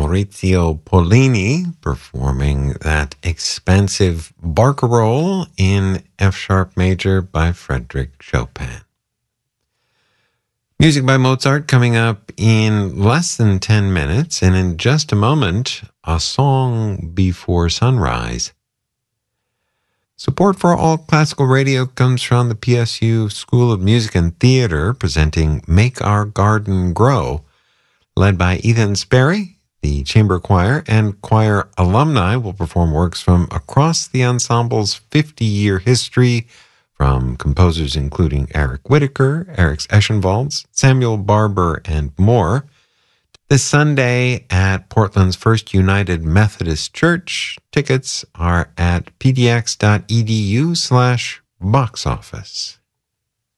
Maurizio Pollini performing that expensive barcarolle in F-sharp major by Frédéric Chopin. Music by Mozart coming up in less than 10 minutes, and in just a moment, A Song Before Sunrise. Support for All Classical Radio comes from the PSU School of Music and Theater, presenting Make Our Garden Grow, led by Ethan Sperry. The chamber choir and choir alumni will perform works from across the ensemble's 50-year history, from composers including Eric Whitacre, Eric Eschenwalds, Samuel Barber, and more. This Sunday at Portland's First United Methodist Church. Tickets are at pdx.edu/box office.